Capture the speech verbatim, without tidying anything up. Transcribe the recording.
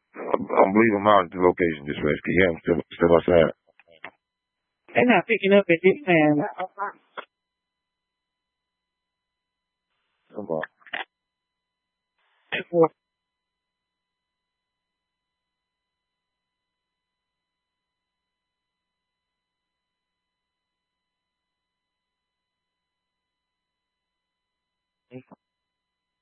I'm, I'm leaving them out at the location dispatch. Can you hear them still, still outside? They're not picking up at this time. Come on.